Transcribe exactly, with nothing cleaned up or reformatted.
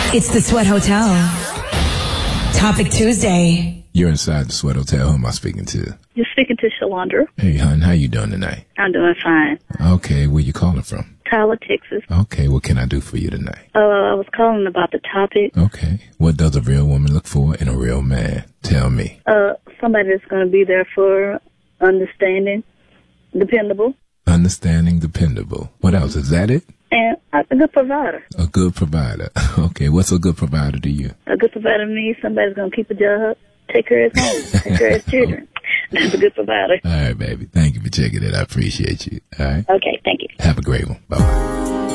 It's the Sweat Hotel. Topic Tuesday. You're inside the Sweat Hotel. Who am I speaking to? You're speaking to Shalandra. Hey, hon, how you doing tonight? I'm doing fine. Okay, where you calling from? Tyler, Texas. Okay, what can I do for you tonight? Uh, I was calling about the topic. Okay, what does a real woman look for in a real man? Tell me. Uh, somebody that's going to be there for understanding, dependable. Understanding, dependable. What else? Is that it? And a good provider. A good provider. Okay, what's a good provider to you? A good provider means somebody's going to keep a job, take care of his home, take care of his children. That's a good provider. All right, baby. Thank you for checking it. I appreciate you. All right? Okay, thank you. Have a great one. Bye-bye.